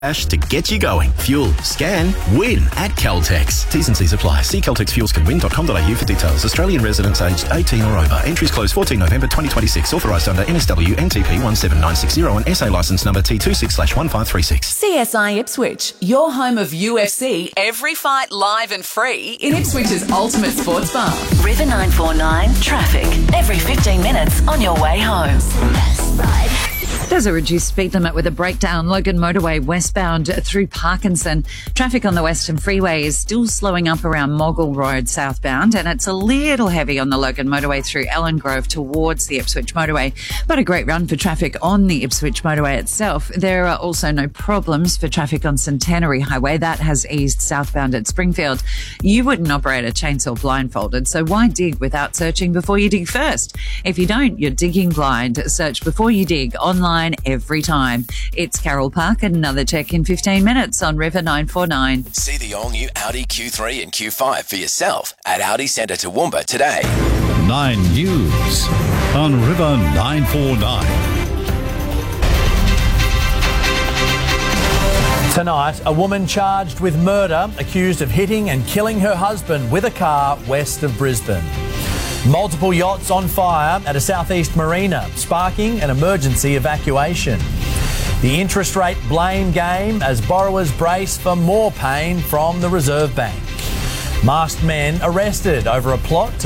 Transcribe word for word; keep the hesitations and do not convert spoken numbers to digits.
Cash to get you going. Fuel, scan, win at Caltex. T's and C's apply. See caltex fuels can win dot com dot a u for details. Australian residents aged eighteen or over. Entries close fourteenth November twenty twenty-six. Authorised under N S W N T P one seven nine six zero and S A licence number T two six slash one five three six. C S I Ipswich, your home of U F C. Every fight live and free in Ipswich's ultimate sports bar. River nine four nine traffic. Every fifteen minutes on your way home. There's a reduced speed limit with a breakdown. Logan Motorway westbound through Parkinson. Traffic on the Western Freeway is still slowing up around Moggle Road southbound, and it's a little heavy on the Logan Motorway through Ellen Grove towards the Ipswich Motorway. But a great run for traffic on the Ipswich Motorway itself. There are also no problems for traffic on Centenary Highway. That has eased southbound at Springfield. You wouldn't operate a chainsaw blindfolded, so why dig without searching before you dig first? If you don't, you're digging blind. Search before you dig online every time. It's Carol Park, and another check in fifteen minutes on River nine four nine. See the all-new Audi Q three and Q five for yourself at Audi Centre Toowoomba today. Nine News on River nine four nine. Tonight, a woman charged with murder, accused of hitting and killing her husband with a car west of Brisbane. Multiple yachts on fire at a southeast marina, sparking an emergency evacuation. The interest rate blame game as borrowers brace for more pain from the Reserve Bank. Masked men arrested over a plot to